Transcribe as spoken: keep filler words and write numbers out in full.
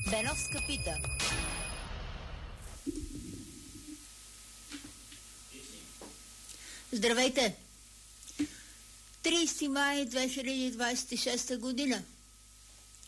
Беновска пита. Здравейте! тридесети май две хиляди двадесет и шеста година.